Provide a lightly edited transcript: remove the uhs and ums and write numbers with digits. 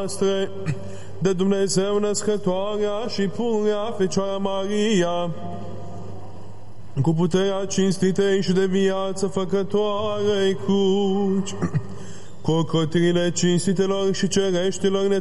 de Dumnezeu născătoarea și pururea Fecioara Maria, cu puterea cinstitei și de viață făcătoarei cruci, cu ocrotirile cinstitelor și cereștilor